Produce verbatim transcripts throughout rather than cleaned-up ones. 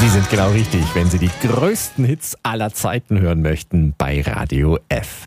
Sie sind genau richtig, wenn Sie die größten Hits aller Zeiten hören möchten bei Radio F.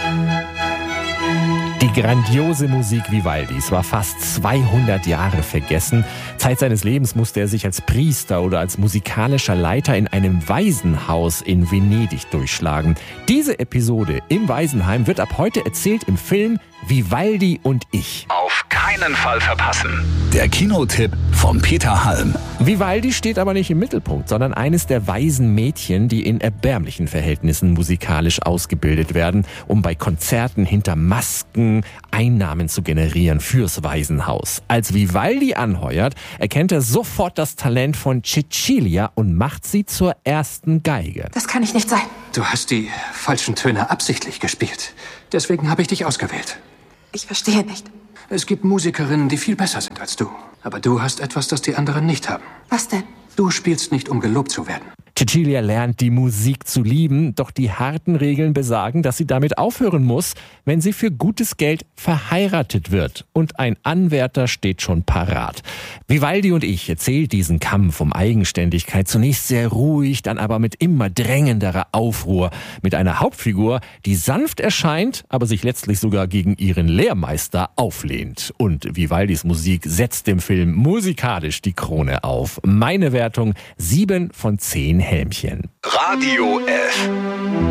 Die grandiose Musik Vivaldis war fast zweihundert Jahre vergessen. Zeit seines Lebens musste er sich als Priester oder als musikalischer Leiter in einem Waisenhaus in Venedig durchschlagen. Diese Episode im Waisenheim wird ab heute erzählt im Film Vivaldi und ich. Auf keinen Fall verpassen. Der Kinotipp von Peter Halm. Vivaldi steht aber nicht im Mittelpunkt, sondern eines der weisen Mädchen, die in erbärmlichen Verhältnissen musikalisch ausgebildet werden, um bei Konzerten hinter Masken Einnahmen zu generieren fürs Waisenhaus. Als Vivaldi anheuert, erkennt er sofort das Talent von Cecilia und macht sie zur ersten Geige. Das kann ich nicht sein. Du hast die falschen Töne absichtlich gespielt. Deswegen habe ich dich ausgewählt. Ich verstehe nicht. Es gibt Musikerinnen, die viel besser sind als du. Aber du hast etwas, das die anderen nicht haben. Was denn? Du spielst nicht, um gelobt zu werden. Cecilia lernt die Musik zu lieben, doch die harten Regeln besagen, dass sie damit aufhören muss, wenn sie für gutes Geld verheiratet wird. Und ein Anwärter steht schon parat. Vivaldi und ich erzählt diesen Kampf um Eigenständigkeit zunächst sehr ruhig, dann aber mit immer drängenderer Aufruhr. Mit einer Hauptfigur, die sanft erscheint, aber sich letztlich sogar gegen ihren Lehrmeister auflehnt. Und Vivaldis Musik setzt dem Film musikalisch die Krone auf. Meine Wertung sieben von zehn Helmchen. Radio F.